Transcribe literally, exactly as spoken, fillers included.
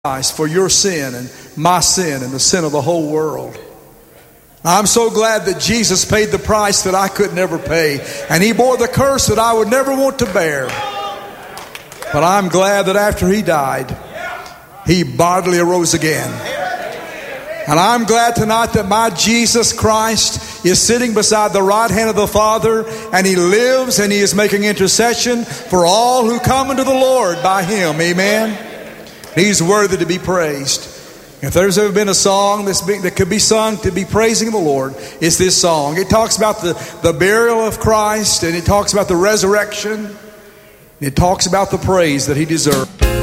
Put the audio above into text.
For your sin and my sin and the sin of the whole world. I'm so glad that Jesus paid the price that I could never pay, and He bore the curse that I would never want to bear. But I'm glad that after He died, He bodily arose again. And I'm glad tonight that my Jesus Christ is sitting beside the right hand of the Father, and He lives and He is making intercession for all who come unto the Lord by Him. Amen. He's worthy to be praised. If there's ever been a song that's been, that could be sung to be praising the Lord, it's this song. It talks about the, the burial of Christ, and it talks about the resurrection. It talks about the praise that He deserves.